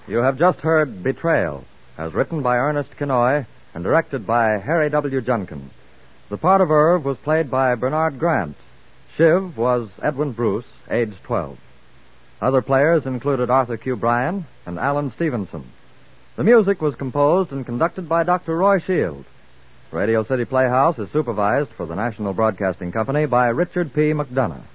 You have just heard Betrayal, as written by Ernest Kinoy and directed by Harry W. Junkin. The part of Irv was played by Bernard Grant. Shiv was Edwin Bruce, age 12. Other players included Arthur Q. Bryan and Alan Stevenson. The music was composed and conducted by Dr. Roy Shield. Radio City Playhouse is supervised for the National Broadcasting Company by Richard P. McDonough.